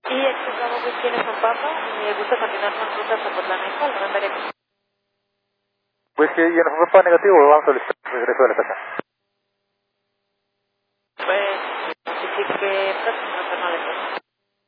Y aquí estamos aquí en San Pablo. Me gusta continuar con ruta Zapotlán a Igual, Pues que ya nos fue negativo, vamos a solicitar regreso de la casa.